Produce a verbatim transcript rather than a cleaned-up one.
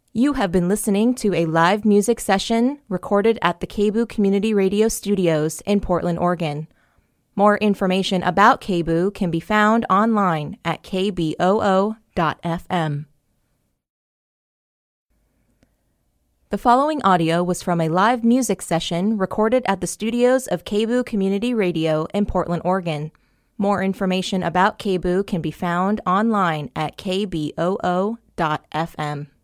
You have been listening to a live music session recorded at the K B O O Community Radio Studios in Portland, Oregon. More information about K B O O can be found online at k b o o dot f m. The following audio was from a live music session recorded at the studios of K B O O Community Radio in Portland, Oregon. More information about K B O O can be found online at k b o o dot f m.